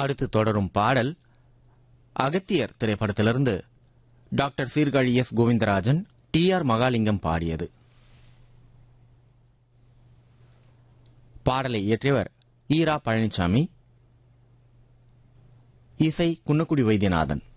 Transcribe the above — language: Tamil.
அடுத்து தொடரும் பாடல் அகத்தியர் திரைப்படத்திலிருந்து doctor Sirkazhi S Govindarajan, TR. Mahalingam பாடியது. பாடலை இயற்றியவர் ஈரா பழனிசாமி, இசை குன்னக்குடி வைத்தியநாதன்.